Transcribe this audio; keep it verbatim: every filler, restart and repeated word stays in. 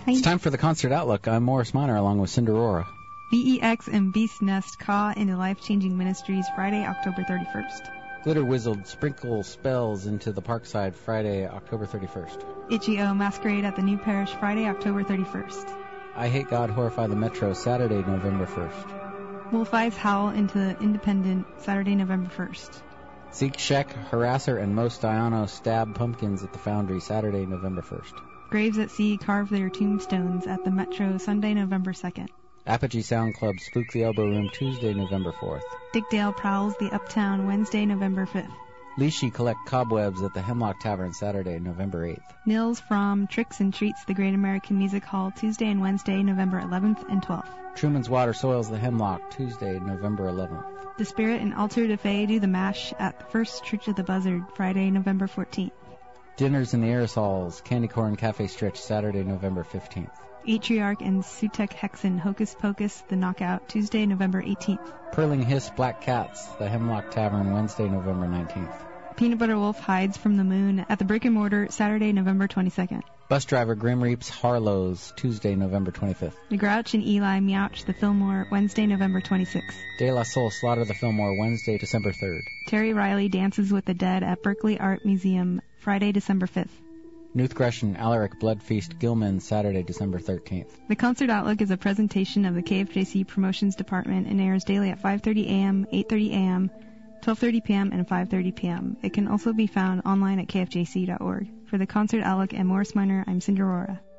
Hi. It's time for the Concert Outlook. I'm Morris Minor along with Cinderora. V E X and Beast Nest Caw into Life-Changing Ministries Friday, October thirty-first. Glitter Wizard Sprinkle Spells into the Parkside Friday, October thirty-first. Itchy O Masquerade at the New Parish Friday, October thirty-first. I Hate God Horrify the Metro Saturday, November first. Wolf Eyes Howl into the Independent Saturday, November first. Zeke Sheck, Harasser, and Most Diano Stab Pumpkins at the Foundry Saturday, November first. Graves at Sea Carve Their Tombstones at the Metro Sunday, November second. Apogee Sound Club Spook the Elbow Room Tuesday, November fourth. Dick Dale Prowls the Uptown Wednesday, November fifth. Leashy Collect Cobwebs at the Hemlock Tavern Saturday, November eighth. Nils from Tricks and Treats the Great American Music Hall Tuesday and Wednesday, November eleventh and twelfth. Truman's Water Soils the Hemlock Tuesday, November eleventh. The Spirit and Altar de Fe do the Mash at the First Church of the Buzzard Friday, November fourteenth. Dinners in the Aerosols Candy Corn Cafe Stretch Saturday, November fifteenth. Atriarch and Sutek Hexen Hocus Pocus the Knockout Tuesday, November eighteenth. Purling Hiss Black Cats the Hemlock Tavern Wednesday, November nineteenth. Peanut Butter Wolf Hides from the Moon at the Brick and Mortar Saturday, November twenty-second. Bus Driver Grim Reaps Harlow's Tuesday, November twenty-fifth. The Grouch and Eli Meouch the Fillmore Wednesday, November twenty-sixth. De La Soul Slaughter the Fillmore Wednesday, December third. Terry Riley Dances with the Dead at Berkeley Art Museum Friday, December fifth. Newth Gresham Alaric Blood Feast Gilman Saturday, December thirteenth. The Concert Outlook is a presentation of the K F J C Promotions Department and airs daily at five thirty a.m., eight thirty a.m., twelve thirty p.m., and five thirty p.m. It can also be found online at k f j c dot org. For the Concert Outlook and Morris Minor, I'm Cinderora.